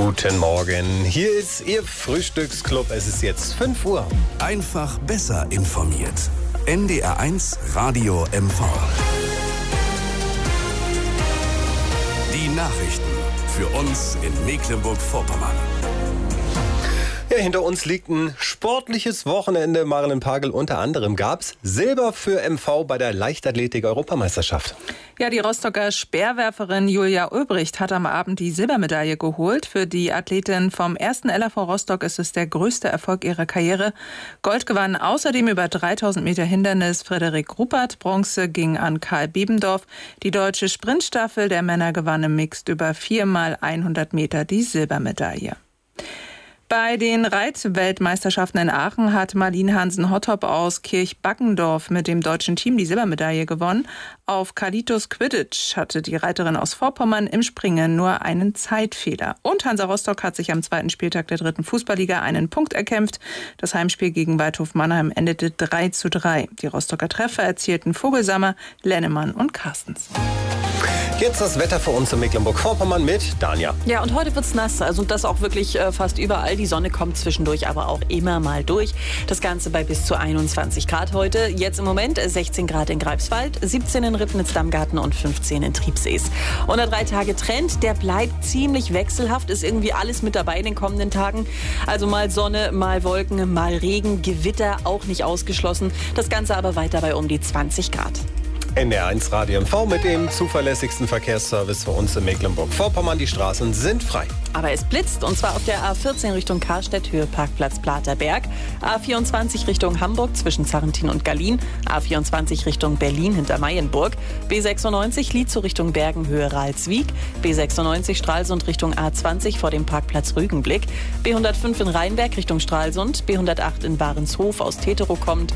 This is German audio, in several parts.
Guten Morgen, hier ist Ihr Frühstücksclub. Es ist jetzt 5 Uhr. Einfach besser informiert. NDR1 Radio MV. Die Nachrichten für uns in Mecklenburg-Vorpommern. Ja, hinter uns liegt ein sportliches Wochenende. Marilyn Pagel, unter anderem gab's Silber für MV bei der Leichtathletik-Europameisterschaft. Ja, die Rostocker Speerwerferin Julia Ulbricht hat am Abend die Silbermedaille geholt. Für die Athletin vom 1. LAV Rostock ist es der größte Erfolg ihrer Karriere. Gold gewann außerdem über 3000 Meter Hindernis Frederik Ruppert. Bronze ging an Karl Biebendorf. Die deutsche Sprintstaffel der Männer gewann im Mixed über 4x100 Meter die Silbermedaille. Bei den Reitweltmeisterschaften in Aachen hat Marlene Hansen-Hottop aus Kirchbackendorf mit dem deutschen Team die Silbermedaille gewonnen. Auf Kalitos Quidditch hatte die Reiterin aus Vorpommern im Springen nur einen Zeitfehler. Und Hansa Rostock hat sich am zweiten Spieltag der 3. Fußballliga einen Punkt erkämpft. Das Heimspiel gegen Waldhof Mannheim endete 3:3. Die Rostocker Treffer erzielten Vogelsammer, Lennemann und Carstens. Jetzt das Wetter für uns in Mecklenburg-Vorpommern mit Danja. Ja, und heute wird's nass, also das auch wirklich fast überall. Die Sonne kommt zwischendurch aber auch immer mal durch. Das Ganze bei bis zu 21 Grad heute. Jetzt im Moment 16 Grad in Greifswald, 17 in Ribnitz-Dammgarten und 15 in Triebsees. Und der 3-Tage-Trend, der bleibt ziemlich wechselhaft, ist irgendwie alles mit dabei in den kommenden Tagen. Also mal Sonne, mal Wolken, mal Regen, Gewitter auch nicht ausgeschlossen. Das Ganze aber weiter bei um die 20 Grad. NDR1 Radio MV mit dem zuverlässigsten Verkehrsservice für uns in Mecklenburg-Vorpommern. Die Straßen sind frei. Aber es blitzt, und zwar auf der A14 Richtung Karstedt, Höhe Parkplatz Platerberg, A24 Richtung Hamburg zwischen Zarrentin und Gallien, A24 Richtung Berlin hinter Mayenburg, B96 Lietzow Richtung Bergen, Höhe Ralswiek, B96 Stralsund Richtung A20 vor dem Parkplatz Rügenblick, B105 in Rheinberg Richtung Stralsund, B108 in Barentshof aus Teterow kommt,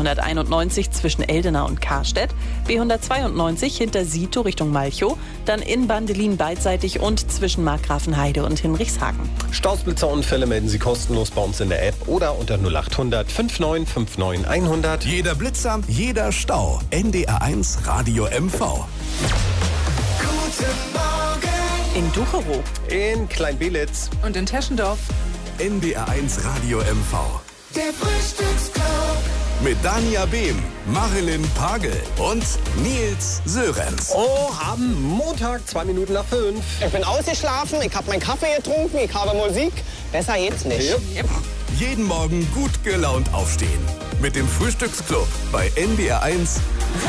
B191 zwischen Eldena und Karstedt, B192 hinter Sito Richtung Malchow, dann in Bandelin beidseitig und zwischen Markgrafenheide und Hinrichshagen. Stausblitzerunfälle melden Sie kostenlos bei uns in der App oder unter 0800 5959 100. Jeder Blitzer, jeder Stau. NDR1 Radio MV. Guten Morgen. In Ducherow. In Kleinbelitz. Und in Teschendorf. NDR1 Radio MV. Der Frühstücksclub. Mit Danja Behm, Marilyn Pagel und Nils Sörenz. Oh, am Montag, 2 Minuten nach 5. Ich bin ausgeschlafen, ich habe meinen Kaffee getrunken, ich habe Musik. Besser geht's nicht. Yep. Jeden Morgen gut gelaunt aufstehen. Mit dem Frühstücksclub bei NDR1